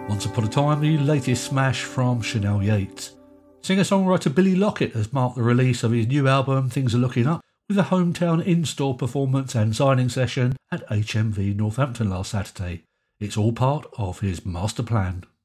Once Upon a Time, the latest smash from Chanel Yates. Singer-songwriter Billy Lockett has marked the release of his new album Things Are Looking Up with a hometown in-store performance and signing session at HMV Northampton last Saturday. It's all part of his master plan.